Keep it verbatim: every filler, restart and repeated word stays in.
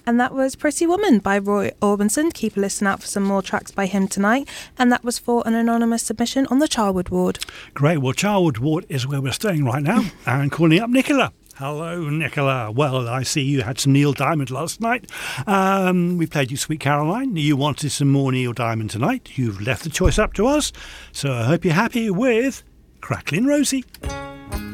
And that was Pretty Woman by Roy Orbison. Keep a listen out for some more tracks by him tonight. And that was for an anonymous submission on the Charwood Ward. Great. Well, Charwood Ward is where we're staying right now. And calling up Nicola. Hello, Nicola. Well, I see you had some Neil Diamond last night. Um, we played you Sweet Caroline. You wanted some more Neil Diamond tonight. You've left the choice up to us. So I hope you're happy with Cracklin' Rosie.